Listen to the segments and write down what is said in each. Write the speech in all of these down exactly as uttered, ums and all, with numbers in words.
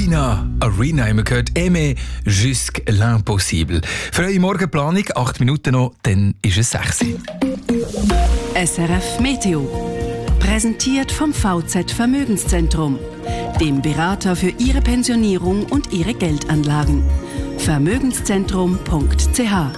Christina Arena haben wir gehört. Aimer jusqu'à l'impossible. Für eure Morgenplanung, acht Minuten noch, dann ist es sechs. S R F Meteo. Präsentiert vom V Z Vermögenszentrum, dem Berater für Ihre Pensionierung und Ihre Geldanlagen. Vermögenszentrum punkt c h.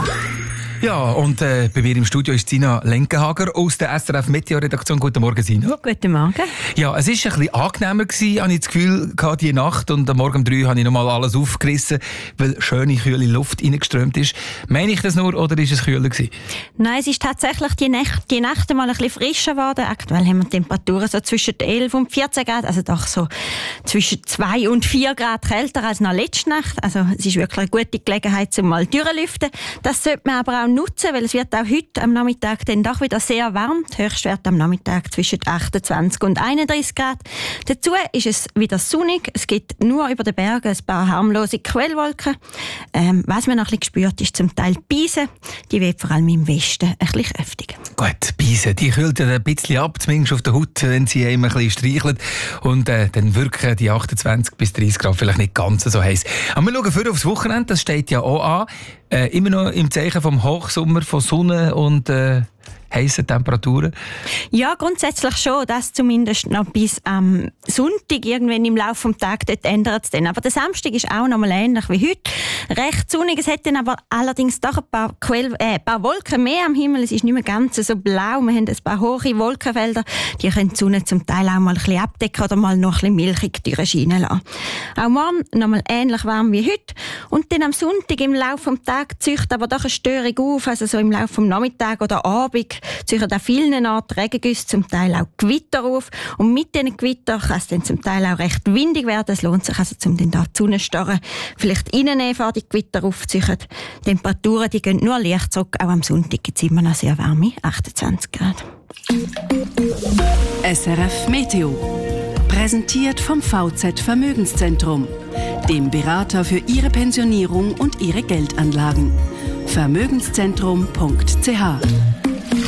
Ja, und äh, bei mir im Studio ist Sina Lenkenhager aus der S R F Meteo-Redaktion. Guten Morgen, Sina. Guten Morgen. Ja, es war ein bisschen angenehmer gewesen, habe ich das Gefühl gehabt, diese Nacht. Und am Morgen um drei habe ich nochmal alles aufgerissen, weil schöne, kühle Luft reingeströmt ist. Meine ich das nur, oder ist es kühler gewesen? Nein, es ist tatsächlich die Nacht, die Nacht mal ein bisschen frischer geworden. Aktuell haben wir Temperaturen so zwischen elf und vierzehn Grad, also doch so zwischen zwei und vier Grad kälter als noch letzte Nacht. Also es ist wirklich eine gute Gelegenheit, um mal durchlüften. Das sollte man aber auch nutzen, weil es wird auch heute am Nachmittag dann doch wieder sehr warm. Der Höchstwert am Nachmittag zwischen achtundzwanzig und einunddreißig Grad. Dazu ist es wieder sonnig. Es gibt nur über den Bergen ein paar harmlose Quellwolken. Ähm, was man noch ein bisschen spürt, ist zum Teil Beise. Die weht vor allem im Westen ein bisschen kräftig. Gut, Beise, die kühlt ja ein bisschen ab, zumindest auf der Haut, wenn sie einem ein bisschen streichelt. Und äh, dann wirken die achtundzwanzig bis dreißig Grad vielleicht nicht ganz so heiß. Aber wir schauen für aufs Wochenende, das steht ja auch an. Äh, immer noch im Zeichen vom Hochsommer, von Sonne und äh, heissen Temperaturen? Ja, grundsätzlich schon. Das zumindest noch bis am Sonntag. Irgendwann im Laufe des Tages dort ändert es dann. Aber der Samstag ist auch noch mal ähnlich wie heute. Recht sonnig. Es hat dann aber allerdings doch ein paar, Quell, äh, ein paar Wolken mehr am Himmel. Es ist nicht mehr ganz so blau. Wir haben ein paar hohe Wolkenfelder. Die können die Sonne zum Teil auch mal ein bisschen abdecken oder mal noch ein bisschen milchig durchscheinen lassen. Auch morgen noch mal ähnlich warm wie heute. Und dann am Sonntag im Laufe des Tages zieht aber doch eine Störung auf. Also so im Laufe des Nachmittags oder Abend zieht an vielen Orten Regengüsse, zum Teil auch Gewitter auf. Und mit diesen Gewittern kann es dann zum Teil auch recht windig werden. Es lohnt sich also, um dann da die Sonnenstarre vielleicht reinzunehmen, bevor die Gewitter aufziehen. Die Temperaturen die gehen nur leicht zurück. Auch am Sonntag gibt es immer noch sehr warme achtundzwanzig Grad. S R F Meteo. Präsentiert vom V Z Vermögenszentrum, dem Berater für Ihre Pensionierung und Ihre Geldanlagen. Vermögenszentrum punkt c h.